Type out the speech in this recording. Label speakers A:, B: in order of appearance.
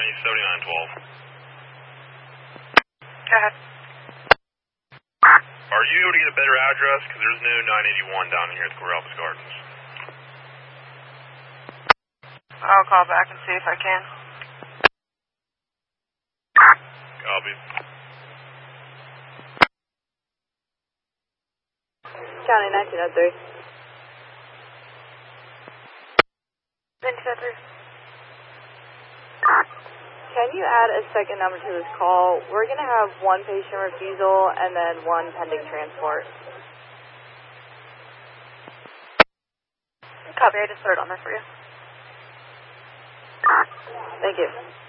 A: 7912.
B: Go ahead.
A: Are you able to get a better address? Because there's no 981 down here at the Corrales Gardens.
B: I'll call back and see if I can.
A: Copy.
C: County 1903.
B: 1903.
C: Can you add a second number to this call? We're going to have one patient refusal and then one pending transport.
B: Copy, I just put it on there for you.
C: Thank you.